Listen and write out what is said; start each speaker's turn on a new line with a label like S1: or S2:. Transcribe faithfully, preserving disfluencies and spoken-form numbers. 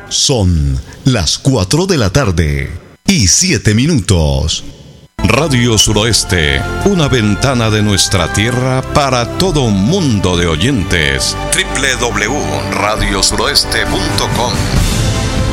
S1: Son las cuatro de la tarde y siete minutos. Radio Suroeste, una ventana de nuestra tierra para todo un mundo de oyentes. doble u doble u doble u punto radio suroeste punto com